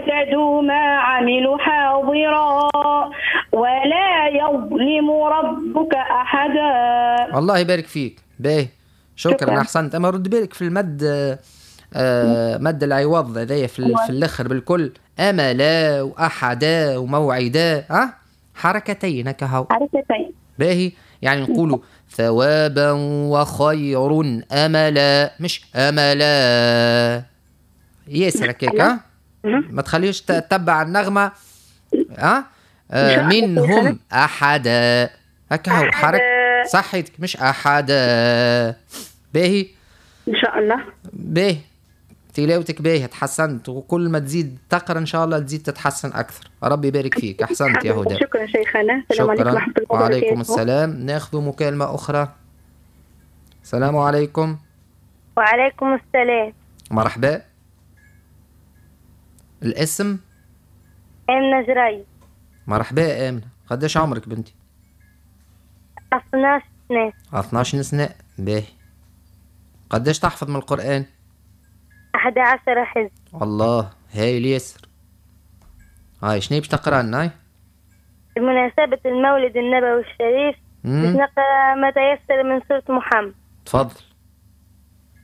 وجدوا ما عملوا حاضرا ولا يظلم ربك أحدا. الله يبارك فيك. باهي شكرا أحسنت. أما رد بالك في المد، مد العوض هذايا في الآخر بالكل، أملا وأحدا وموعدا، حركتين هكا. حركتين. باهي يعني نقولوا ثوابا وخير أملا، مش أملا. ياسر هكاك. ما تخليش تتبع النغمة. منهم أحدا هكا هو حرك صحيتك، مش أحدا. باهي إن شاء الله. باهي تلاوتك باهي، تحسنت، وكل ما تزيد تقرأ إن شاء الله تزيد تتحسن أكثر. ربي يبارك فيك. أحسنت يا هدى. شكرا شيخنا. السلام عليكم ورحمة الله وبركاته. وعليكم السلام. ناخذ مكالمة أخرى. السلام عليكم. وعليكم السلام. مرحبا. الاسم؟ آمنة جري. مرحبا آمنة. قداش عمرك بنتي؟ 12 سنة. 12 سنة. باهي. قداش تحفظ من القرآن؟ 11 حزب. الله هايل ياسر. هاي شنو باش تقرا لنا؟ هاي بمناسبة المولد النبوي الشريف باش نقرا ما تيسر من سورة محمد. تفضل.